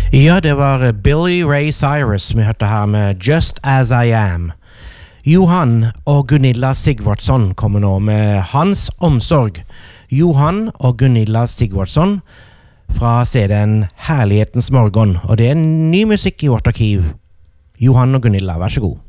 Ja, det var Billy Ray Cyrus vi hørte her med Just As I Am. Johan og Gunilla Sigvardsson kommer nå med Hans Omsorg. Johan og Gunilla Sigvardsson fra CD-en Herlighetens Morgon, og det er ny musikk i vårt arkiv. Johan og Gunilla, vær så god.